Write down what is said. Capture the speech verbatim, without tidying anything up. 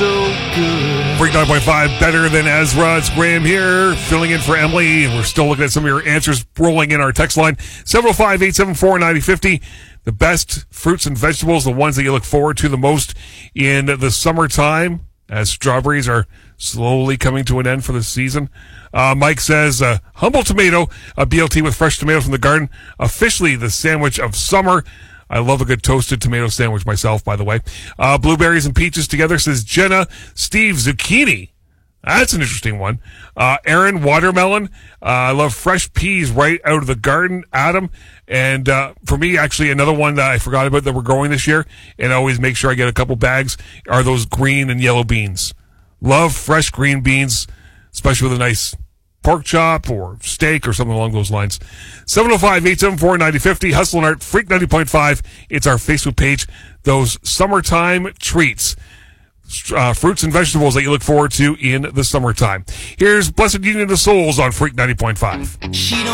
so good. Freak nine point five, better than Ezra. It's Graham here, filling in for Emily, and we're still looking at some of your answers rolling in our text line. seven oh five, eight seven four, nine oh five oh. The best fruits and vegetables, the ones that you look forward to the most in the summertime, as strawberries are slowly coming to an end for the season. Uh, Mike says, uh, humble tomato, a B L T with fresh tomato from the garden, officially the sandwich of summer. I love a good toasted tomato sandwich myself, by the way. Uh, blueberries and peaches together, says Jenna. Steve, zucchini. That's an interesting one. Uh, Aaron, watermelon. Uh, I love fresh peas right out of the garden. Adam. And uh, for me, actually, another one that I forgot about that we're growing this year, and I always make sure I get a couple bags, are those green and yellow beans. Love fresh green beans, especially with a nice pork chop or steak or something along those lines. seven oh five, eight seven four, nine oh five oh. Hustle and Art, Freak ninety point five. It's our Facebook page. Those summertime treats. Uh, fruits and vegetables that you look forward to in the summertime. Here's Blessed Union of Souls on Freak ninety point five. She don't